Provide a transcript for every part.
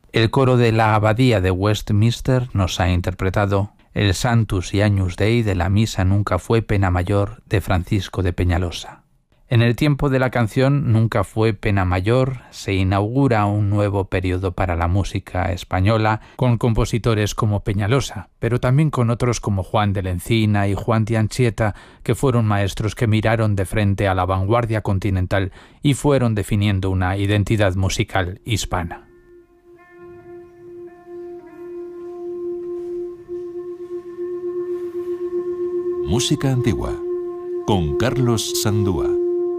El coro de la Abadía de Westminster nos ha interpretado el Sanctus y Agnus Dei de la Misa Nunca fue pena mayor de Francisco de Peñalosa. En el tiempo de la canción Nunca fue pena mayor se inaugura un nuevo periodo para la música española con compositores como Peñalosa, pero también con otros como Juan de la Encina y Juan de Anchieta, que fueron maestros que miraron de frente a la vanguardia continental y fueron definiendo una identidad musical hispana. Música antigua con Carlos Sandúa.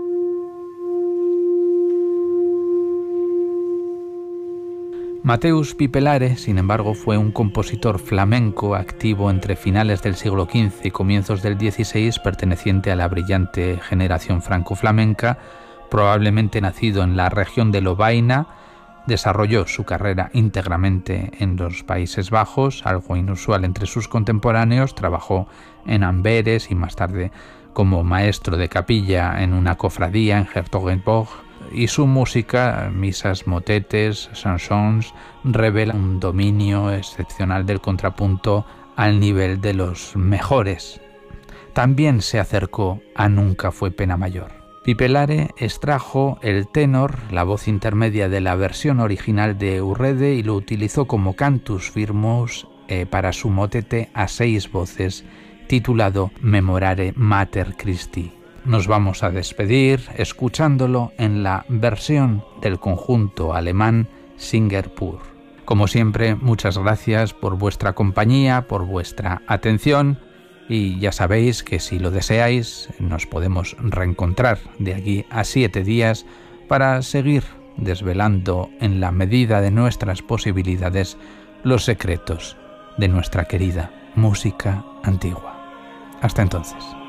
Mateus Pipelare, sin embargo, fue un compositor flamenco activo entre finales del siglo XV y comienzos del XVI, perteneciente a la brillante generación franco-flamenca, probablemente nacido en la región de Lovaina. Desarrolló su carrera íntegramente en los Países Bajos, algo inusual entre sus contemporáneos. Trabajó en Amberes y más tarde como maestro de capilla en una cofradía en Hertogenbosch, y su música, misas, motetes, chansons, revela un dominio excepcional del contrapunto al nivel de los mejores. También se acercó a Nunca fue pena mayor. Pipelare extrajo el tenor, la voz intermedia de la versión original de Urrede, y lo utilizó como cantus firmus para su motete a 6 voces titulado Memorare Mater Christi. Nos vamos a despedir escuchándolo en la versión del conjunto alemán Singer Pur. Como siempre, muchas gracias por vuestra compañía, por vuestra atención, y ya sabéis que si lo deseáis nos podemos reencontrar de aquí a 7 días para seguir desvelando en la medida de nuestras posibilidades los secretos de nuestra querida música antigua. Hasta entonces.